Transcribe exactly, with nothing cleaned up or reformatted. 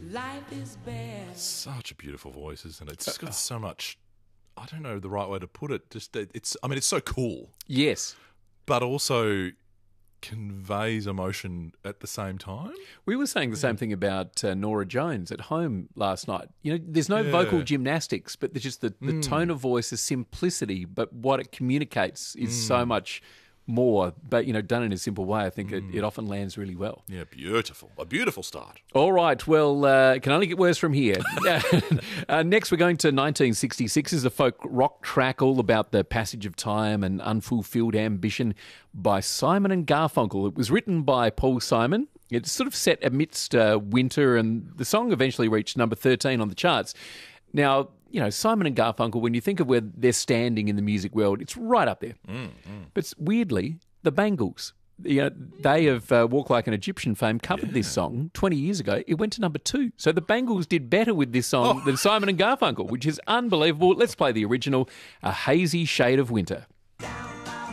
life is bare. Such a beautiful voice, isn't it? It's just got so much, I don't know the right way to put it. Just it's, I mean, it's so cool. Yes. But also conveys emotion at the same time. We were saying the same thing about uh, Norah Jones at home last night. You know, there's no Yeah. vocal gymnastics, but there's just the, the Mm. tone of voice, the simplicity, but what it communicates is Mm. so much more. But, you know, done in a simple way, I think Mm. it, it often lands really well. Yeah, beautiful. A beautiful start. All right, well, uh, it can only get worse from here. uh, next, we're going to nineteen sixty-six. This is a folk rock track all about the passage of time and unfulfilled ambition by Simon and Garfunkel. It was written by Paul Simon. It's sort of set amidst uh, winter, and the song eventually reached number thirteen on the charts. Now, you know, Simon and Garfunkel, when you think of where they're standing in the music world, it's right up there. Mm, mm. But weirdly, the Bangles, you know, they have uh, Walk Like an Egyptian fame covered Yeah. this song twenty years ago. It went to number two. So the Bangles did better with this song Oh. than Simon and Garfunkel, which is unbelievable. Let's play the original, A Hazy Shade of Winter.